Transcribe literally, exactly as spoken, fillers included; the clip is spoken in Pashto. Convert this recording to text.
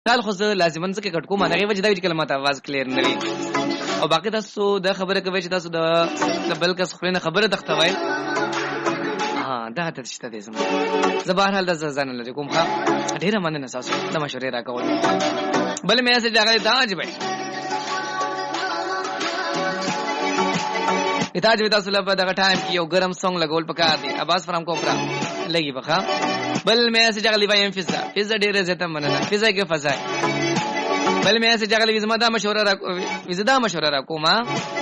مثال خو زه لازمن څه کې کټ کوم هغه وجه دا چې کلمات आवाज کلیر نه وي او باقي تاسو د خبره کوي چې تاسو د بل کس خپل خبره تختوي ها دا ته شته دې زما زبر حال د ځان لري کوم ښه ډیره مننه تاسو د مشورې راکول بل مې اسه ځای ته اج بھائی اتاج وتا سره په دغه ټایم کې یو ګرم سونګ لګول پکار دي اباس فرام کو پرا لګي بخا بل مې اسه ځای وایم فزا فزا ډیره زته مننه فزا کې فزا بل مې اسه ځای زما دا مشوره را وزدا مشوره را کومه